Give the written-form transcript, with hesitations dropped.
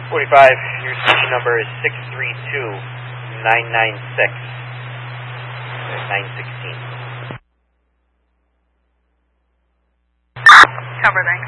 45, your station number is 632-996. 916. Cover that.